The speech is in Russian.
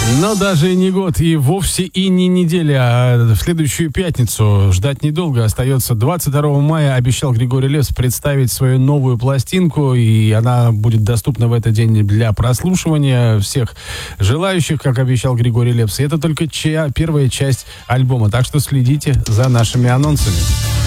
Но даже не год, и вовсе и не неделя, а в следующую пятницу ждать недолго остается. 22 мая обещал Григорий Лепс представить свою новую пластинку, и она будет доступна в этот день для прослушивания всех желающих, как обещал Григорий Лепс. И это только первая часть альбома, так что следите за нашими анонсами.